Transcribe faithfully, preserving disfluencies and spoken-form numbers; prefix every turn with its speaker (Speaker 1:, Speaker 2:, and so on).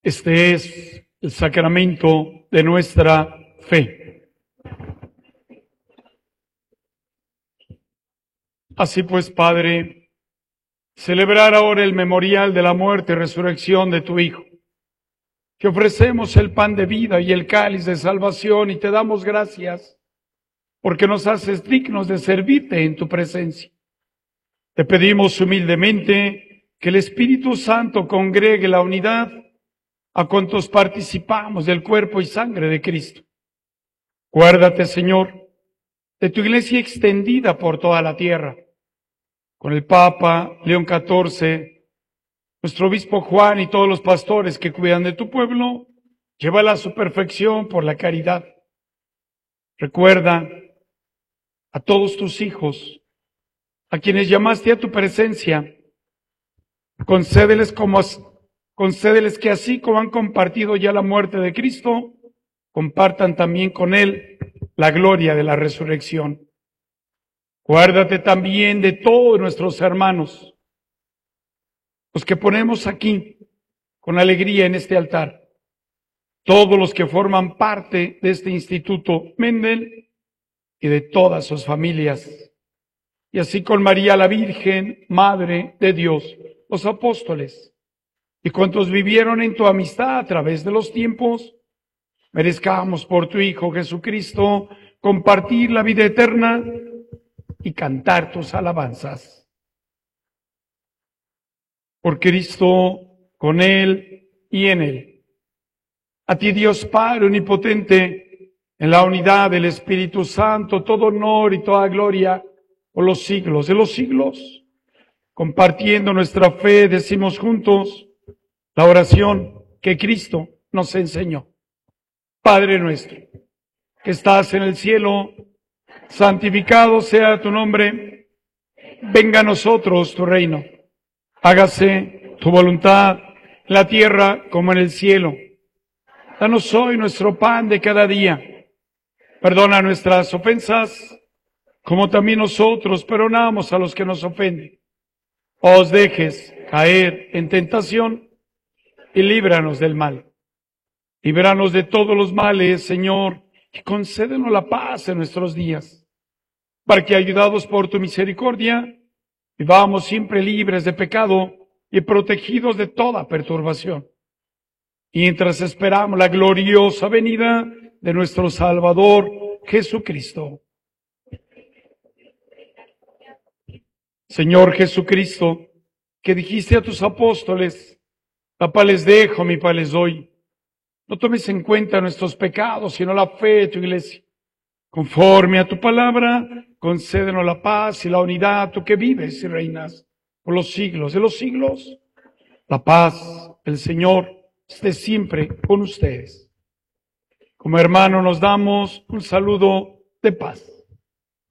Speaker 1: Este es el sacramento de nuestra fe. Así pues, Padre, celebrar ahora el memorial de la muerte y resurrección de tu Hijo. Te ofrecemos el pan de vida y el cáliz de salvación y te damos gracias porque nos haces dignos de servirte en tu presencia. Te pedimos humildemente que el Espíritu Santo congregue la unidad a cuantos participamos del cuerpo y sangre de Cristo. Guárdate, Señor, de tu iglesia extendida por toda la tierra, con el Papa León catorce, nuestro obispo Juan y todos los pastores que cuidan de tu pueblo, llévala a su perfección por la caridad. Recuerda a todos tus hijos, a quienes llamaste a tu presencia, concédeles como concédeles que así como han compartido ya la muerte de Cristo, compartan también con Él la gloria de la resurrección. Guárdate también de todos nuestros hermanos, los que ponemos aquí con alegría en este altar, todos los que forman parte de este Instituto Mendel y de todas sus familias, y así con María la Virgen, Madre de Dios, los apóstoles, y cuantos vivieron en tu amistad a través de los tiempos, merezcamos por tu Hijo Jesucristo compartir la vida eterna y cantar tus alabanzas. Por Cristo, con Él y en Él. A ti, Dios Padre omnipotente, en la unidad del Espíritu Santo, todo honor y toda gloria por los siglos de los siglos. Compartiendo nuestra fe, decimos juntos la oración que Cristo nos enseñó. Padre nuestro, que estás en el cielo, santificado sea tu nombre. Venga a nosotros tu reino. Hágase tu voluntad en la tierra como en el cielo. Danos hoy nuestro pan de cada día. Perdona nuestras ofensas, como también nosotros perdonamos a los que nos ofenden. Os dejes caer en tentación y líbranos del mal. Líbranos de todos los males, Señor, y concédenos la paz en nuestros días, para que, ayudados por tu misericordia, vivamos siempre libres de pecado y protegidos de toda perturbación. Mientras esperamos la gloriosa venida de nuestro Salvador Jesucristo. Señor Jesucristo, que dijiste a tus apóstoles, la paz les dejo, mi paz les doy. No tomes en cuenta nuestros pecados, sino la fe de tu iglesia. Conforme a tu palabra, concédenos la paz y la unidad, tú que vives y reinas por los siglos de los siglos. La paz del Señor esté siempre con ustedes. Como hermanos nos damos un saludo de paz.